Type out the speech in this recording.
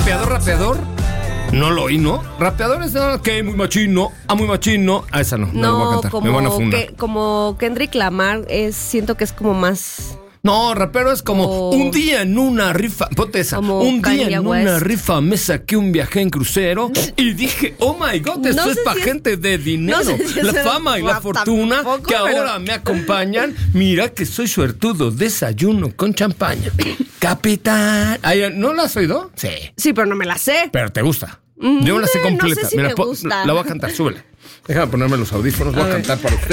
rapeador. No lo oí, ¿no? Rapeador es que muy machino, muy machino. A esa no la voy a cantar. Me van a fundar. Como Kendrick Lamar siento que es como más... No, rapero es como un día en una rifa, ponte esa, un día en una rifa me saqué un viaje en crucero y dije, oh my God, esto es para gente de dinero, la fama y la fortuna que ahora me acompañan, mira que soy suertudo, desayuno con champaña, capitán. ¿No la has oído? Sí. Sí, pero no me la sé. Pero te gusta. Yo me la sé completa. No sé si me gusta. La voy a cantar, súbele. Déjame ponerme los audífonos, voy a cantar para usted.